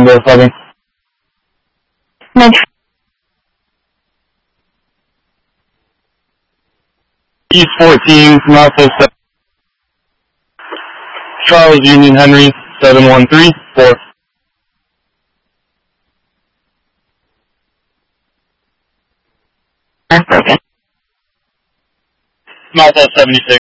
Windows 7. Metro. East 14, Northwest 7. Charles Union Henry, 7134. Broken. Northwest 76.